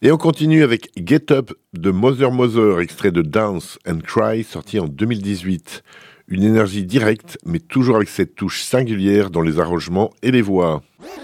Et on continue avec Get Up de Mother Mother, extrait de Dance and Cry, sorti en 2018. Une énergie directe, mais toujours avec cette touche singulière dans les arrangements et les voix.